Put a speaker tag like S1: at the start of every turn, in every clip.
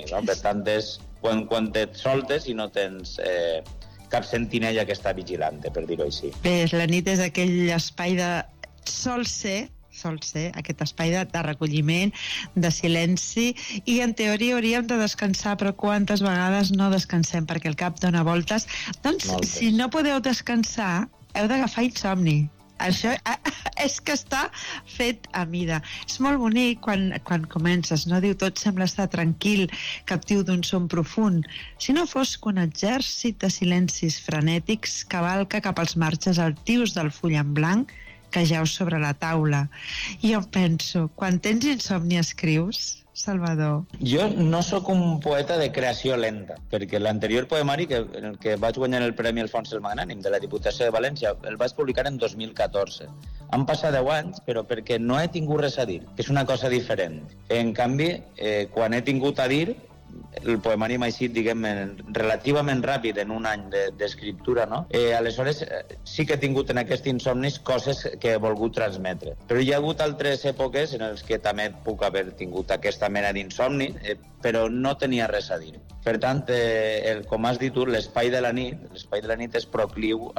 S1: no? Per tant, és quan et soltes i no tens cap sentinella que està vigilant, per dir-ho així.
S2: Bé, la nit és aquell espai de... Sol ser aquest espai de recolliment, de silenci, i en teoria hauríem de descansar, però quantes vegades no descansem perquè el cap dona voltes? Doncs moltes. Si no podeu descansar, heu d'agafar insomni. Això és que està fet a mida. És molt bonic quan comences, no? Diu, tot sembla estar tranquil, captiu d'un son profund. Si no fos que un exèrcit de silencis frenètics cavalca cap als marges altius del full en blanc que jau sobre la taula. I jo penso, quan tens insomni escrius, Salvador?
S1: Jo no sóc un poeta de creació lenta, perquè l'anterior poemari, en el que vaig guanyar el Premi Alfons el Magnànim de la Diputació de València, el vaig publicar en 2014. Han passat 10 anys, però perquè no he tingut res a dir, que és una cosa diferent. En canvi, quan he tingut a dir, el poemari m'ha eixit, diguem, relativament ràpid en un any d'escriptura, no? Aleshores, sí que he tingut en aquests insomnis coses que he volgut transmetre. Però hi ha hagut altres èpoques en les que també puc haver tingut aquesta mena d'insomni, però no tenia res a dir. Per tant, com has dit tu, l'espai de la nit és procliu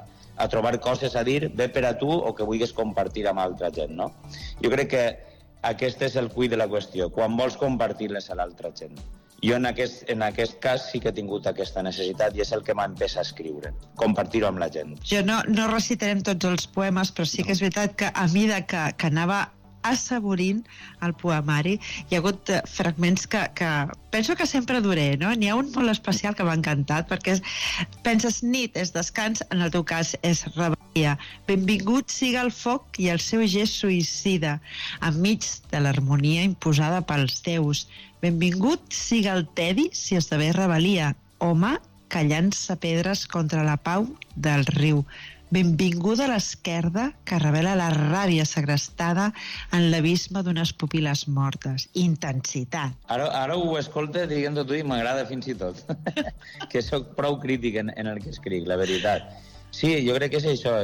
S1: a trobar coses a dir, bé per a tu o que vulguis compartir amb altra gent, no? Jo crec que aquest és el cuit de la qüestió, quan vols compartir-les a l'altra gent. Jo en aquest cas sí que he tingut aquesta necessitat i és el que m'ha empès a escriure, compartir-ho amb la gent.
S2: Jo no recitarem tots els poemes, però sí que és veritat que a mida que anava assaborint el poemari, hi ha hagut fragments que penso que sempre duré, no? N'hi ha un molt especial que m'ha encantat, perquè penses nit és descans, en el teu cas és rebel·lia. Benvingut siga el foc i el seu gest suïcida, enmig de l'harmonia imposada pels déus. Benvingut siga el tedi si esdevé rebel·lia, home que llança pedres contra la pau del riu. Benvinguda a l'esquerda que revela la ràbia segrestada en l'abisme d'unes pupil·les mortes. Intensitat.
S1: Ara ho escolta dient-ho tu i m'agrada fins i tot. Que sóc prou crític en el que escric, la veritat. Sí, jo crec que és això.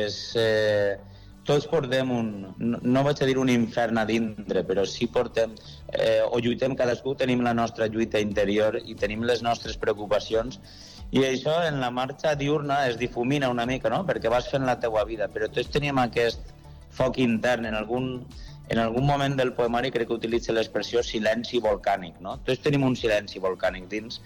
S1: Tots portem no vaig a dir un infern a dintre, però sí portem, o lluitem, cadascú tenim la nostra lluita interior i tenim les nostres preocupacions. I això en la marxa diurna es difumina una mica, no? Perquè vas fent la teua vida, però tots teníem aquest foc intern. En algun moment del poemari crec que utilitza l'expressió silenci volcànic, no? Tots tenim un silenci volcànic dins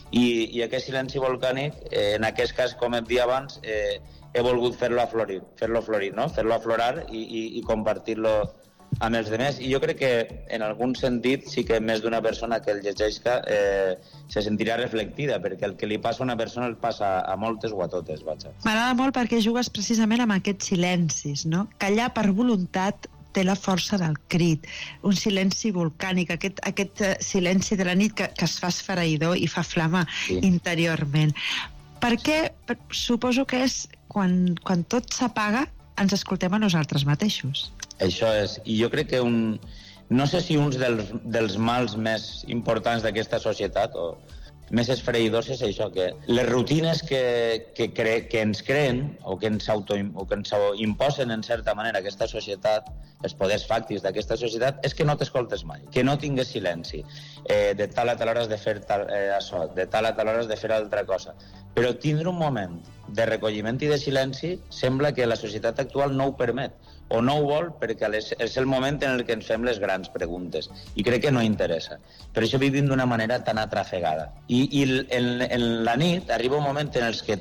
S1: i aquest silenci volcànic, en aquest cas, com et dia abans, he volgut fer-lo florir, no? Fer-lo aflorar i compartir-lo amb els demés. I jo crec que en algun sentit sí que més d'una persona que el llegeixca se sentirà reflectida, perquè el que li passa a una persona el passa a moltes o a totes, vaja.
S2: M'agrada molt perquè jugues precisament amb aquests silencis, no? Callar per voluntat té la força del crit, un silenci volcànic, aquest silenci de la nit que es fa esfereïdor i fa flama interiorment. Perquè suposo que és quan tot s'apaga ens escoltem a nosaltres mateixos.
S1: Això és, i jo crec que no sé si un dels mals més importants d'aquesta societat o més esfereïdors és això, que les rutines que ens creen o que ens imposen en certa manera aquesta societat, els poders fàctics d'aquesta societat, és que no t'escoltes mai, que no tingues silenci, de tal a tal hora has de fer això, de tal a tal hora has de fer altra cosa. Però tindre un moment de recolliment i de silenci sembla que la societat actual no ho permet, o no ho vol perquè és el moment en el que ens fem les grans preguntes i crec que no interessa. Per això vivim d'una manera tan atrafegada. I en la nit arriba un moment en el que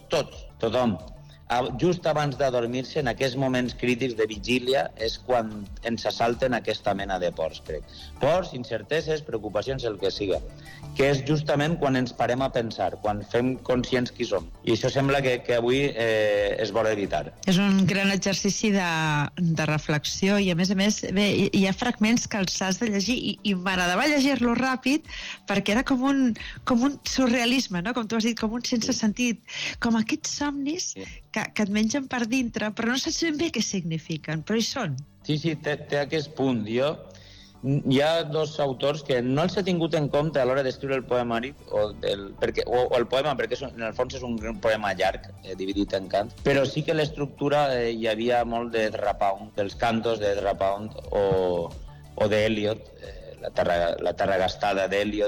S1: tothom, just abans d'adormir-se, en aquests moments crítics de vigília, és quan ens assalten aquesta mena de pors, crec. Pors, incerteses, preocupacions, el que siga. Que és justament quan ens parem a pensar, quan fem conscients qui som. I això sembla que avui es vol evitar.
S2: És un gran exercici de reflexió i, a més, bé, hi ha fragments que els has de llegir i m'agradava llegir-lo ràpid perquè era com un surrealisme, no? Com tu has dit, com un sense sentit, com aquests somnis que et mengen per dintre, però no saps ben bé què signifiquen, però hi són.
S1: Sí, té aquest punt. Hi ha dos autors que no els he tingut en compte a l'hora d'escriure el poemari o el poema, perquè en el fons és un poema llarg, dividit en cants, però sí que l'estructura hi havia molt d'Ezra Pound, dels cantos d'Ezra Pound o d'Eliot, la terra gastada d'Eliot,